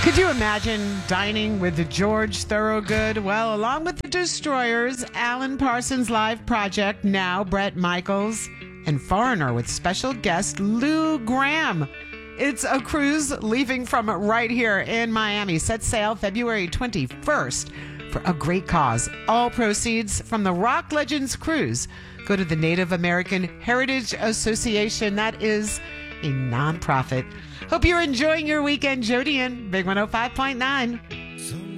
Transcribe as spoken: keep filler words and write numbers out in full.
Could you imagine dining with George Thorogood? Well, along with the Destroyers, Alan Parsons Live Project, now Bret Michaels, and Foreigner with special guest Lou Gramm. It's a cruise leaving from right here in Miami. Set sail February twenty-first for a great cause. All proceeds from the Rock Legends Cruise go to the Native American Heritage Association. That is a nonprofit. Hope you're enjoying your weekend, Jody, and Big one oh five point nine.